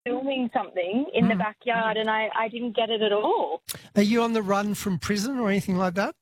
filming something in the backyard and I didn't get it at all. Are you on the run from prison or anything like that?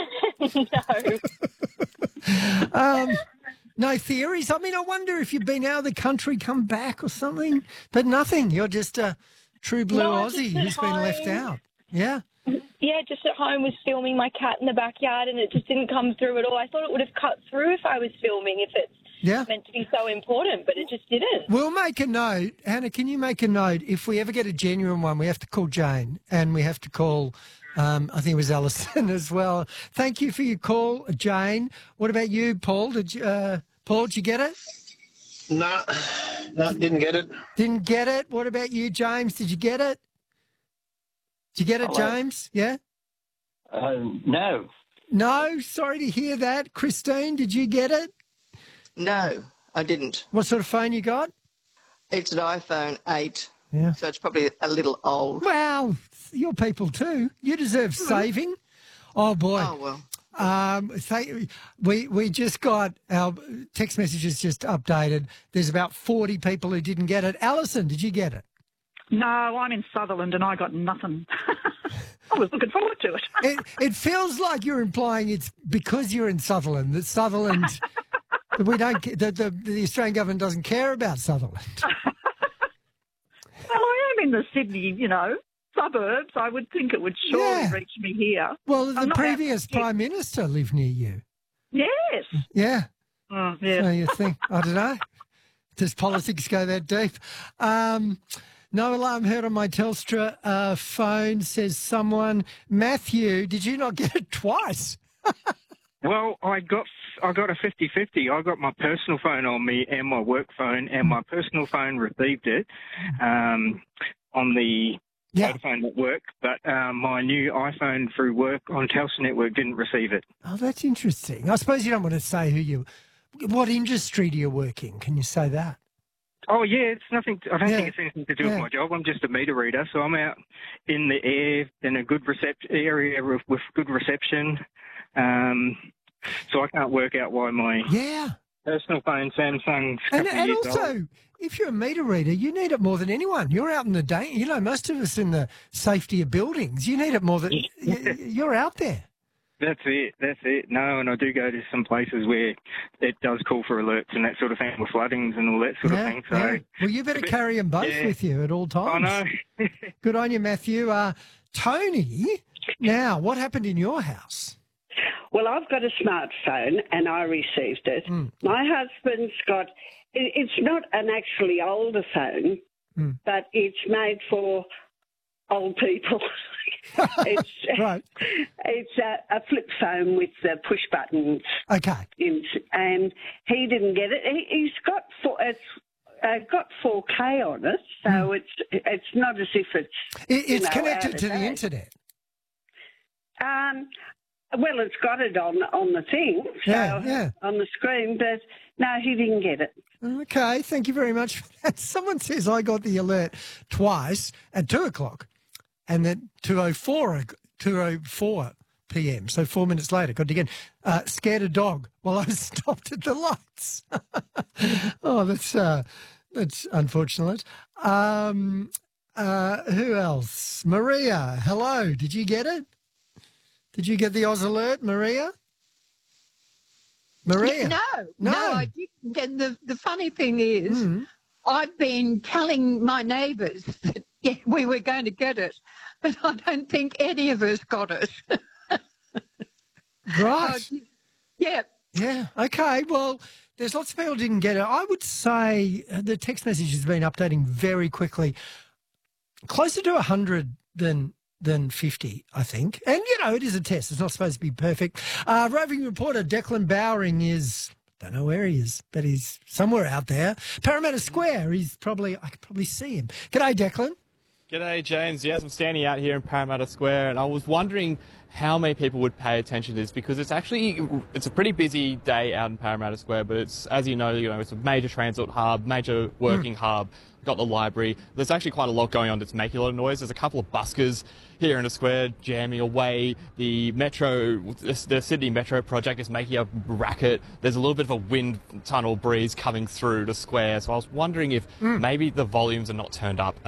No. No theories? I mean, I wonder if you've been out of the country, come back or something, but nothing. You're just a true blue Aussie who's been left out. Yeah. Yeah, just at home was filming my cat in the backyard and it just didn't come through at all. I thought it would have cut through if I was filming, if it's meant to be so important, but it just didn't. We'll make a note. Hannah, can you make a note? If we ever get a genuine one, we have to call Jane and we have to call, I think it was Alison as well. Thank you for your call, Jane. What about you, Paul? Did you get it? No, didn't get it. Didn't get it? What about you, James? Did you get it? Did you get it, James? Yeah? No. No? Sorry to hear that. Christine, did you get it? No, I didn't. What sort of phone you got? It's an iPhone 8, Yeah. so it's probably a little old. Well, you're people too. You deserve saving. Oh, boy. Oh, well. We just got our text messages just updated. There's about 40 people who didn't get it. Alison, did you get it? No, I'm in Sutherland and I got nothing. I was looking forward to it. It feels like you're implying it's because you're in Sutherland that Sutherland we don't the Australian government doesn't care about Sutherland. Well, I am in the Sydney, suburbs. I would think it would surely reach me here. Well, the previous Prime Minister lived near you. Yes. Yeah. Yes. So you think, I don't know, does politics go that deep? No alarm heard on my Telstra phone, says someone. Matthew, did you not get it twice? Well, I got a 50-50. I got my personal phone on me and my work phone, and my personal phone received it on the Vodafone network, but my new iPhone through work on Telstra network didn't receive it. Oh, that's interesting. I suppose you don't want to say what industry do you work in? Can you say that? Oh, yeah, it's nothing. I don't think it's anything to do with my job. I'm just a meter reader, so I'm out in the air in a good area with good reception. So I can't work out why my personal phone, Samsung's and also, if you're a meter reader, you need it more than anyone. You're out in the day. Most of us in the safety of buildings, you need it more than you're out there. That's it. No, and I do go to some places where it does call for alerts and that sort of thing with floodings and all that sort of thing. So, well, you better carry them both with you at all times. I know. Good on you, Matthew. Tony, now, what happened in your house? Well, I've got a smartphone and I received it. My husband's got, it's not an actually older phone, but it's made for old people. It's a flip phone with the push buttons. Okay. And he didn't get it. He's got got 4K on it, so it's not as if it's connected to the internet. Well, it's got it on the thing, on the screen, but no, he didn't get it. Okay, thank you very much for that. Someone says I got the alert twice at 2 o'clock and then 2:04 p.m., so 4 minutes later, got it again. Scared a dog while I was stopped at the lights. Oh, that's unfortunate. Who else? Maria, hello. Did you get it? Did you get the Oz alert, Maria? Maria? No, I didn't. And the funny thing is, I've been telling my neighbours that we were going to get it, but I don't think any of us got it. Right. Yeah. Yeah, okay. Well, there's lots of people who didn't get it. I would say the text message has been updating very quickly. Closer to 100 than 50, I think. And, it is a test. It's not supposed to be perfect. Roving reporter Declan Bowring is, don't know where he is, but he's somewhere out there. Parramatta Square, I could probably see him. G'day, Declan. G'day, James. Yes, I'm standing out here in Parramatta Square, and I was wondering how many people would pay attention to this, because it's a pretty busy day out in Parramatta Square, but it's, as you know, it's a major transit hub, major working hub. got the library. There's actually quite a lot going on that's making a lot of noise. There's a couple of buskers here in the square jamming away. The Sydney Metro project is making a racket. There's a little bit of a wind tunnel breeze coming through the square. So I was wondering if maybe the volumes are not turned up